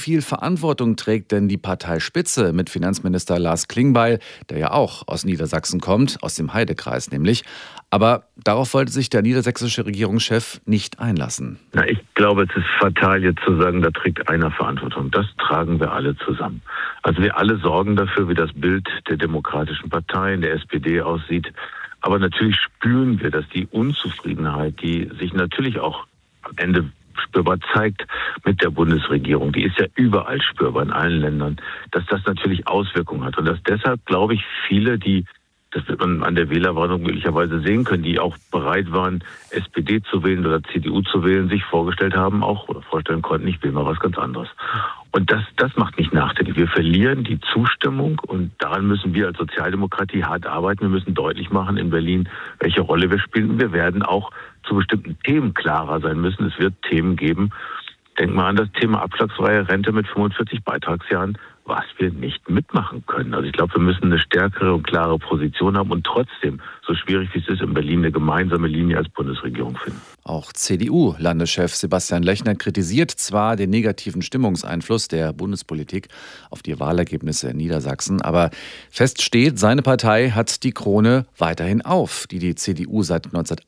viel Verantwortung trägt denn die Parteispitze mit Finanzminister Lars Klingbeil, der ja auch aus Niedersachsen kommt, aus dem Heidekreis nämlich. Aber darauf wollte sich der niedersächsische Regierungschef nicht einlassen. Ich glaube, es ist fatal, jetzt zu sagen, da trägt einer Verantwortung. Das tragen wir alle zusammen. Also wir alle sorgen dafür, wie das Bild der demokratischen Parteien, der SPD aussieht. Aber natürlich spüren wir, dass die Unzufriedenheit, die sich natürlich auch am Ende spürbar zeigt mit der Bundesregierung, die ist ja überall spürbar in allen Ländern, dass das natürlich Auswirkungen hat. Und dass deshalb, glaube ich, viele, das wird man an der Wählerwarnung möglicherweise sehen können, die auch bereit waren, SPD zu wählen oder CDU zu wählen, sich vorgestellt haben auch oder vorstellen konnten, ich will mal was ganz anderes. Und das macht mich nachdenklich. Wir verlieren die Zustimmung und daran müssen wir als Sozialdemokratie hart arbeiten. Wir müssen deutlich machen in Berlin, welche Rolle wir spielen. Und wir werden auch zu bestimmten Themen klarer sein müssen. Es wird Themen geben. Denk mal an das Thema abschlagsfreie Rente mit 45 Beitragsjahren, was wir nicht mitmachen können. Also ich glaube, wir müssen eine stärkere und klare Position haben und trotzdem, so schwierig wie es ist, in Berlin eine gemeinsame Linie als Bundesregierung finden. Auch CDU-Landeschef Sebastian Lechner kritisiert zwar den negativen Stimmungseinfluss der Bundespolitik auf die Wahlergebnisse in Niedersachsen, aber fest steht, seine Partei hat die Krone weiterhin auf, die die CDU seit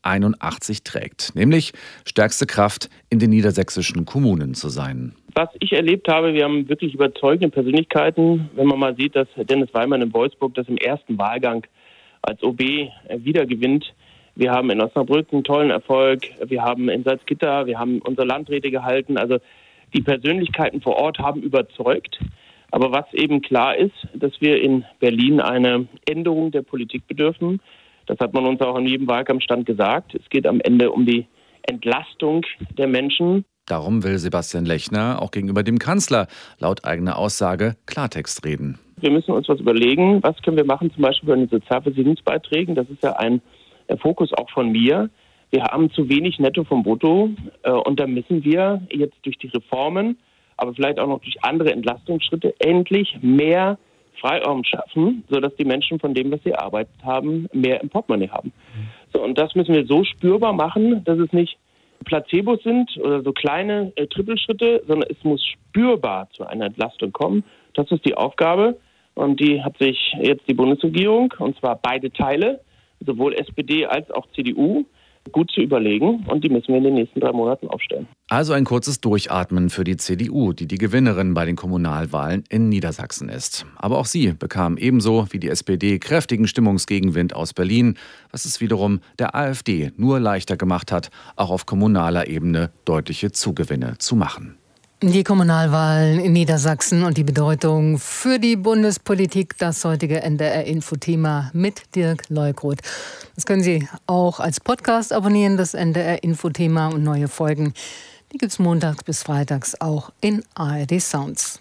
1981 trägt, nämlich stärkste Kraft in den niedersächsischen Kommunen zu sein. Was ich erlebt habe, wir haben wirklich überzeugende Persönlichkeiten. Wenn man mal sieht, dass Dennis Weimann in Wolfsburg das im ersten Wahlgang als OB wiedergewinnt. Wir haben in Osnabrück einen tollen Erfolg. Wir haben in Salzgitter, wir haben unsere Landräte gehalten. Also die Persönlichkeiten vor Ort haben überzeugt. Aber was eben klar ist, dass wir in Berlin eine Änderung der Politik bedürfen. Das hat man uns auch in jedem Wahlkampfstand gesagt. Es geht am Ende um die Entlastung der Menschen. Darum will Sebastian Lechner auch gegenüber dem Kanzler laut eigener Aussage Klartext reden. Wir müssen uns was überlegen, was können wir machen, zum Beispiel bei den Sozialversicherungsbeiträgen. Das ist ja der Fokus auch von mir. Wir haben zu wenig Netto vom Brutto und da müssen wir jetzt durch die Reformen, aber vielleicht auch noch durch andere Entlastungsschritte endlich mehr Freiraum schaffen, sodass die Menschen von dem, was sie erarbeitet haben, mehr im Portemonnaie haben. So, und das müssen wir so spürbar machen, dass es nicht Placebos sind oder so kleine Trippelschritte, sondern es muss spürbar zu einer Entlastung kommen. Das ist die Aufgabe und die hat sich jetzt die Bundesregierung, und zwar beide Teile, sowohl SPD als auch CDU, gut zu überlegen und die müssen wir in den nächsten 3 Monaten aufstellen. Also ein kurzes Durchatmen für die CDU, die die Gewinnerin bei den Kommunalwahlen in Niedersachsen ist. Aber auch sie bekam ebenso wie die SPD kräftigen Stimmungsgegenwind aus Berlin, was es wiederum der AfD nur leichter gemacht hat, auch auf kommunaler Ebene deutliche Zugewinne zu machen. Die Kommunalwahlen in Niedersachsen und die Bedeutung für die Bundespolitik, das heutige NDR-Info-Thema mit Dirk Leukroth. Das können Sie auch als Podcast abonnieren, das NDR-Info-Thema, und neue Folgen. Die gibt es montags bis freitags auch in ARD Sounds.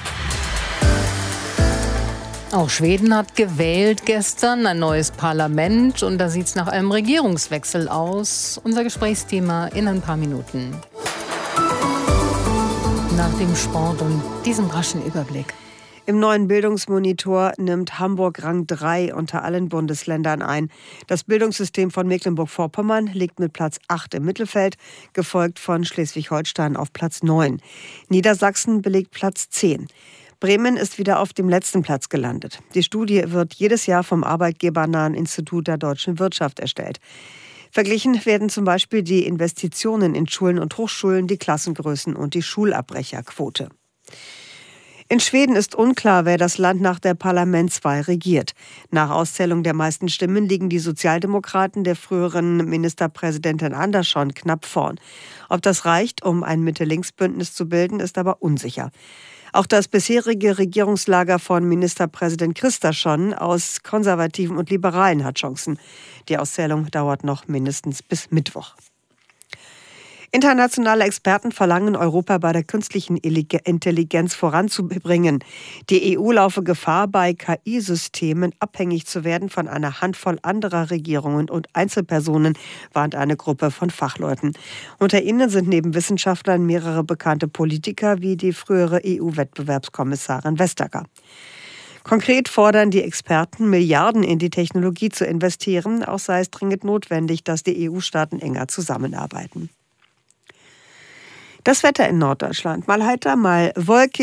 Auch Schweden hat gewählt gestern, ein neues Parlament, und da sieht es nach einem Regierungswechsel aus. Unser Gesprächsthema in ein paar Minuten. Nach dem Sport und diesem raschen Überblick. Im neuen Bildungsmonitor nimmt Hamburg Rang 3 unter allen Bundesländern ein. Das Bildungssystem von Mecklenburg-Vorpommern liegt mit Platz 8 im Mittelfeld, gefolgt von Schleswig-Holstein auf Platz 9. Niedersachsen belegt Platz 10. Bremen ist wieder auf dem letzten Platz gelandet. Die Studie wird jedes Jahr vom Arbeitgebernahen Institut der deutschen Wirtschaft erstellt. Verglichen werden zum Beispiel die Investitionen in Schulen und Hochschulen, die Klassengrößen und die Schulabbrecherquote. In Schweden ist unklar, wer das Land nach der Parlamentswahl regiert. Nach Auszählung der meisten Stimmen liegen die Sozialdemokraten der früheren Ministerpräsidentin Andersson knapp vorn. Ob das reicht, um ein Mitte-Links-Bündnis zu bilden, ist aber unsicher. Auch das bisherige Regierungslager von Ministerpräsident Kristersson aus Konservativen und Liberalen hat Chancen. Die Auszählung dauert noch mindestens bis Mittwoch. Internationale Experten verlangen, Europa bei der künstlichen Intelligenz voranzubringen. Die EU laufe Gefahr, bei KI-Systemen abhängig zu werden von einer Handvoll anderer Regierungen und Einzelpersonen, warnt eine Gruppe von Fachleuten. Unter ihnen sind neben Wissenschaftlern mehrere bekannte Politiker wie die frühere EU-Wettbewerbskommissarin Vestager. Konkret fordern die Experten, Milliarden in die Technologie zu investieren. Auch sei es dringend notwendig, dass die EU-Staaten enger zusammenarbeiten. Das Wetter in Norddeutschland. Mal heiter, mal wolkig.